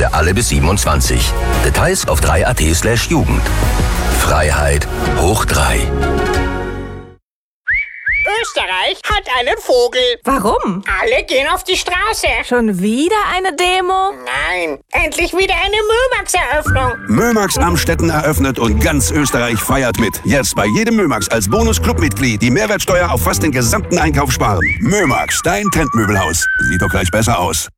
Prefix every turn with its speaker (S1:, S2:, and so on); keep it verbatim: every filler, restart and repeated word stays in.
S1: für alle bis siebenundzwanzig. Details auf drei punkt a t slash Jugend. Freiheit hoch drei.
S2: Österreich hat einen Vogel.
S3: Warum?
S2: Alle gehen auf die Straße.
S3: Schon wieder eine Demo?
S2: Nein, endlich wieder eine Mömax-Eröffnung.
S4: Mömax Amstetten eröffnet und ganz Österreich feiert mit. Jetzt bei jedem Mömax als Bonus-Clubmitglied die Mehrwertsteuer auf fast den gesamten Einkauf sparen. Mömax, dein Trendmöbelhaus. Sieht doch gleich besser aus.